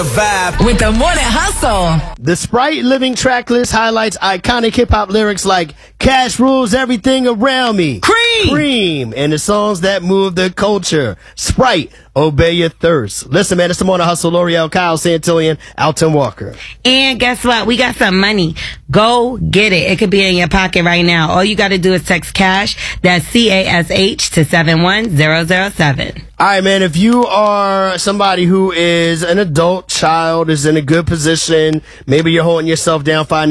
Vibe with the Morning Hustle. The Sprite Living track list highlights iconic hip-hop lyrics like "Cash rules everything around me," "Cream," and the songs that move the culture. Sprite, obey your thirst. Listen, man, it's the Morning Hustle. L'Oreal, Kyle Santillian, Alton Walker. And guess what? We got some money. Go get it. It could be in your pocket right now. All you got to do is text CASH, that's CASH, to 71007. All right, man, if you are somebody who is an adult child, is in a good position, maybe you're holding yourself down financially,